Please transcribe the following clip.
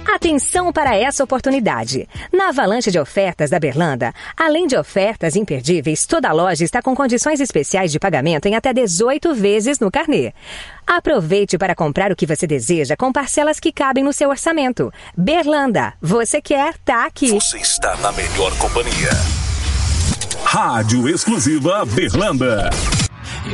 Atenção para essa oportunidade. Na avalanche de ofertas da Berlanda, além de ofertas imperdíveis, toda a loja está com condições especiais de pagamento em até 18 vezes no carnê. Aproveite para comprar o que você deseja com parcelas que cabem no seu orçamento. Berlanda, você quer, tá aqui. Você está na melhor companhia. Rádio Exclusiva Berlanda.